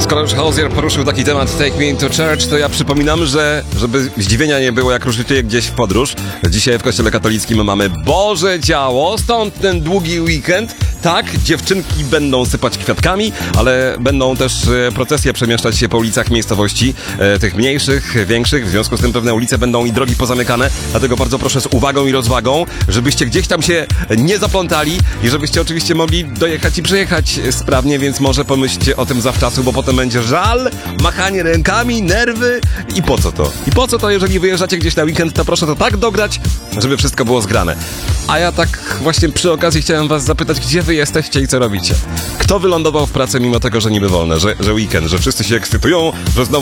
Skoro już Hozier poruszył taki temat Take Me Into Church, to ja przypominam, że żeby zdziwienia nie było, jak ruszycie gdzieś w podróż, dzisiaj w kościele katolickim mamy Boże Ciało, stąd ten długi weekend. Tak, dziewczynki będą sypać kwiatkami, ale będą też procesje przemieszczać się po ulicach miejscowości, tych mniejszych, większych, w związku z tym pewne ulice będą i drogi pozamykane, dlatego bardzo proszę z uwagą i rozwagą, żebyście gdzieś tam się nie zaplątali i żebyście oczywiście mogli dojechać i przejechać sprawnie, więc może pomyślcie o tym zawczasu, bo potem będzie żal, machanie rękami, nerwy i po co to? I po co to, jeżeli wyjeżdżacie gdzieś na weekend, to proszę to tak dograć, żeby wszystko było zgrane. A ja tak właśnie przy okazji chciałem was zapytać, gdzie wy jesteście i co robicie? Kto wylądował w pracy mimo tego, że niby wolne, że weekend, że wszyscy się ekscytują, że znowu